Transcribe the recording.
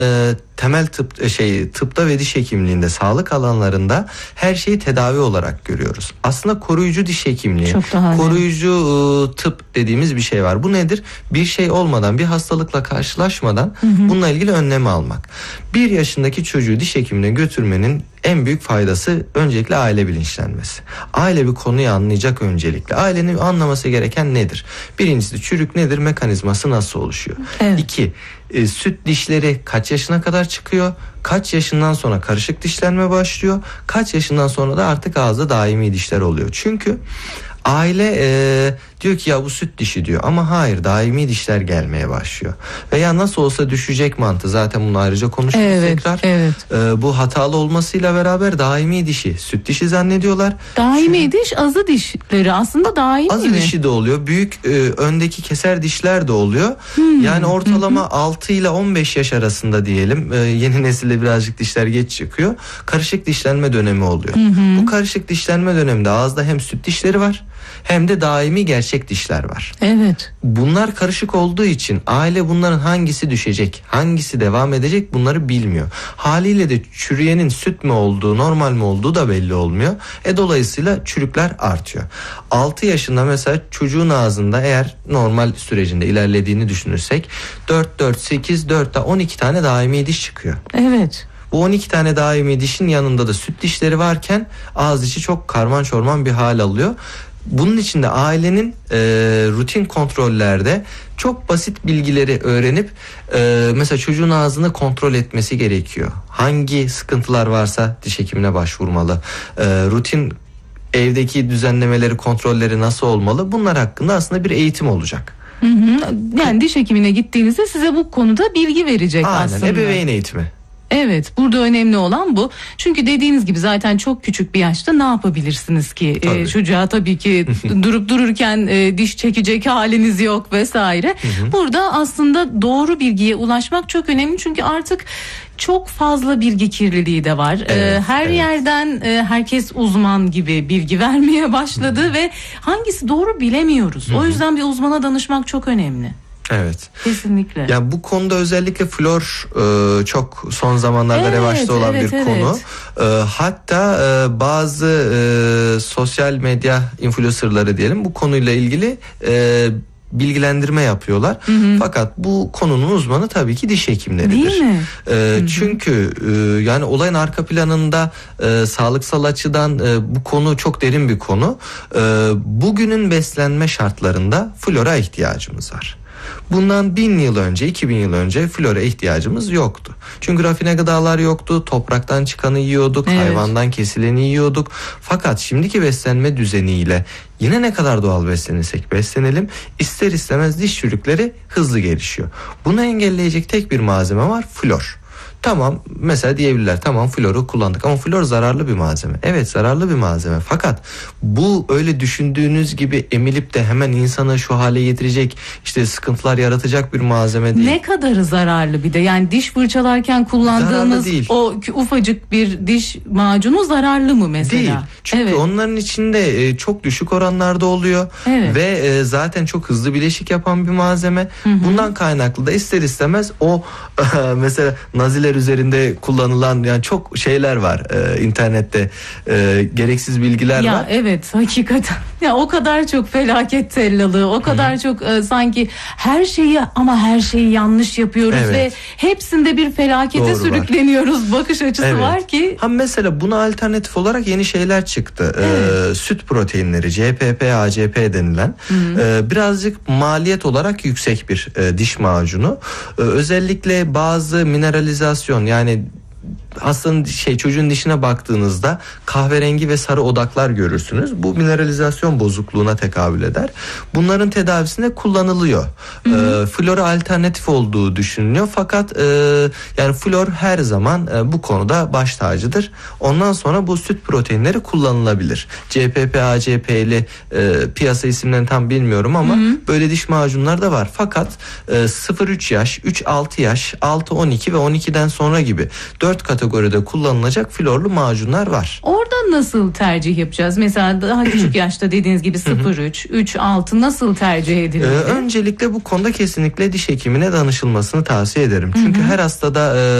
temel tıpta ve diş hekimliğinde, sağlık alanlarında her şeyi tedavi olarak görüyoruz. Aslında koruyucu diş hekimliği, koruyucu tıp dediğimiz bir şey var. Bu nedir? Bir şey olmadan, bir hastalıkla karşılaşmadan bununla ilgili önlemi almak. 1 yaşındaki çocuğu diş hekimine götürmenin en büyük faydası öncelikle aile bilinçlenmesi. Aile bir konuyu anlayacak öncelikle. Ailenin anlaması gereken nedir? Birincisi, çürük nedir? Mekanizması nasıl oluşuyor? Evet. 2. Süt dişleri kaç yaşına kadar çıkıyor? Kaç yaşından sonra karışık dişlenme başlıyor? Kaç yaşından sonra da artık ağızda daimi dişler oluyor? Çünkü aile diyor ki ya bu süt dişi diyor, ama hayır, daimi dişler gelmeye başlıyor. Veya nasıl olsa düşecek mantığı, zaten bunu ayrıca konuşuruz tekrar. Evet. Bu hatalı olmasıyla beraber daimi dişi süt dişi zannediyorlar. Daimi diş azı dişleri aslında daimi azı dişi de oluyor. Büyük öndeki keser dişler de oluyor. Yani ortalama 6 ile 15 yaş arasında diyelim. Yeni nesilde birazcık dişler geç çıkıyor. Karışık dişlenme dönemi oluyor. Bu karışık dişlenme döneminde ağızda hem süt dişleri var hem de daimi gerçek dişler var. Evet. Bunlar karışık olduğu için aile bunların hangisi düşecek, hangisi devam edecek bunları bilmiyor. Haliyle de çürüyenin süt mü olduğu, normal mi olduğu da belli olmuyor. Dolayısıyla çürükler artıyor. 6 yaşında mesela çocuğun ağzında, eğer normal sürecinde ilerlediğini düşünürsek 4 12 tane daimi diş çıkıyor. Evet. Bu 12 tane daimi dişin yanında da süt dişleri varken ağız içi çok karman çorman bir hal alıyor. Bunun için de ailenin rutin kontrollerde çok basit bilgileri öğrenip mesela çocuğun ağzını kontrol etmesi gerekiyor. Hangi sıkıntılar varsa diş hekimine başvurmalı. Rutin evdeki düzenlemeleri, kontrolleri nasıl olmalı? Bunlar hakkında aslında bir eğitim olacak. Yani diş hekimine gittiğinizde size bu konuda bilgi verecek. Aynen, aslında. Ebeveyn eğitimi. Evet, burada önemli olan bu. Çünkü dediğiniz gibi zaten çok küçük bir yaşta ne yapabilirsiniz ki? Çocuğa tabii ki durup dururken diş çekecek haliniz yok vesaire. Burada aslında doğru bilgiye ulaşmak çok önemli. Çünkü artık çok fazla bilgi kirliliği de var. Her yerden herkes uzman gibi bilgi vermeye başladı ve hangisi doğru bilemiyoruz. O yüzden bir uzmana danışmak çok önemli. Evet. Kesinlikle. Ya bu konuda özellikle flor çok son zamanlarda revaçta olan bir konu. Hatta bazı sosyal medya influencerları diyelim bu konuyla ilgili bilgilendirme yapıyorlar. Fakat bu konunun uzmanı tabii ki diş hekimleridir. Değil mi? Çünkü yani olayın arka planında sağlıksal açıdan bu konu çok derin bir konu. Bugünün beslenme şartlarında flora ihtiyacımız var. Bundan 1000 yıl önce, 2000 yıl önce flora ihtiyacımız yoktu. Çünkü rafine gıdalar yoktu. Topraktan çıkanı yiyorduk, hayvandan kesileni yiyorduk. Fakat şimdiki beslenme düzeniyle yine ne kadar doğal beslenirsek beslenelim, ister istemez diş çürükleri hızlı gelişiyor. Bunu engelleyecek tek bir malzeme var, flor. Tamam, mesela diyebilirler tamam floru kullandık ama flor zararlı bir malzeme. Evet, zararlı bir malzeme, fakat bu öyle düşündüğünüz gibi emilip de hemen insanı şu hale getirecek, işte sıkıntılar yaratacak bir malzeme değil. Ne kadarı zararlı bir de, yani diş fırçalarken kullandığımız o ufacık bir diş macunu zararlı mı mesela? Değil. Çünkü onların içinde çok düşük oranlarda oluyor ve zaten çok hızlı bileşik yapan bir malzeme. Bundan kaynaklı da ister istemez o mesela naziler üzerinde kullanılan yani çok şeyler var internette, gereksiz bilgiler var. Evet, hakikaten. Ya o kadar çok felaket tellalı, o kadar çok sanki her şeyi yanlış yapıyoruz ve hepsinde bir felakete sürükleniyoruz bakış açısı var ki. Mesela buna alternatif olarak yeni şeyler çıktı. Süt proteinleri, CPP, ACP denilen birazcık maliyet olarak yüksek bir diş macunu. Özellikle bazı mineralizasyon, yani hastanın çocuğun dişine baktığınızda kahverengi ve sarı odaklar görürsünüz. Bu mineralizasyon bozukluğuna tekabül eder. Bunların tedavisinde kullanılıyor. Flora alternatif olduğu düşünülüyor. Fakat yani flor her zaman bu konuda baş tacıdır. Ondan sonra bu süt proteinleri kullanılabilir. CPP, ACP'li piyasa isimlerini tam bilmiyorum ama böyle diş macunları da var. Fakat 0-3 yaş, 3-6 yaş, 6-12 ve 12'den sonra gibi 4 kategori kategoride kullanılacak florlu macunlar var. Orada nasıl tercih yapacağız? Mesela daha küçük yaşta dediğiniz gibi 0-3, 3-6 nasıl tercih edilir? Öncelikle bu konuda kesinlikle diş hekimine danışılmasını tavsiye ederim. Çünkü her hastada